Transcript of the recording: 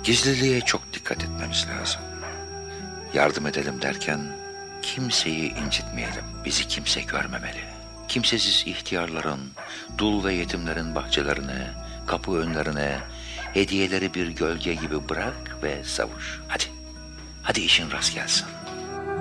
Gizliliğe çok dikkat etmemiz lazım. Yardım edelim derken kimseyi incitmeyelim. Bizi kimse görmemeli. Kimsesiz ihtiyarların, dul ve yetimlerin bahçelerine, kapı önlerine hediyeleri bir gölge gibi bırak ve savuş. Hadi işin rast gelsin.